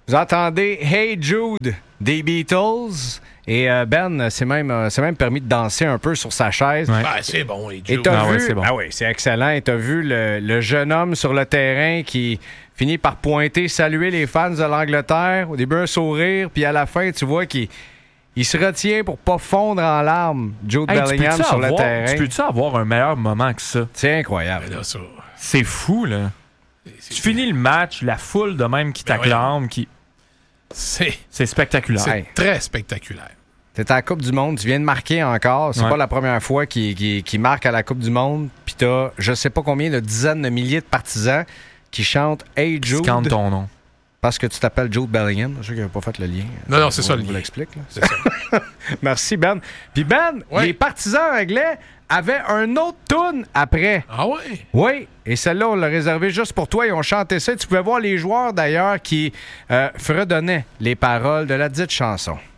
Vous entendez Hey Jude des Beatles. Et Ben s'est même permis de danser un peu sur sa chaise. Ouais. Ah, c'est bon, Hey Jude. Et t'as vu, c'est bon. Ah oui, c'est excellent. Et t'as vu le jeune homme sur le terrain qui finit par pointer, saluer les fans de l'Angleterre. Au début, un sourire, puis à la fin, tu vois qu'il se retient pour pas fondre en larmes, Jude Bellingham sur le terrain. Tu peux-tu avoir un meilleur moment que ça? C'est incroyable. Là, ça, c'est fou, là. Tu finis le match, la foule de même qui t'acclame, c'est spectaculaire. C'est très spectaculaire. T'es à la Coupe du Monde, tu viens de marquer encore. C'est pas la première fois qu'il marque à la Coupe du Monde. Puis t'as, je sais pas combien de dizaines de milliers de partisans qui chantent Hey Jude. Scande ton nom. Parce que tu t'appelles Jude Bellingham. Je sais qu'il n'a pas fait le lien. Non, c'est ça le lien. Je vous l'explique. C'est ça. Merci, Ben. Puis Ben, les partisans anglais avaient un autre tune après. Ah oui? Oui. Et celle-là, on l'a réservée juste pour toi. Ils ont chanté ça. Tu pouvais voir les joueurs, d'ailleurs, qui fredonnaient les paroles de la dite chanson.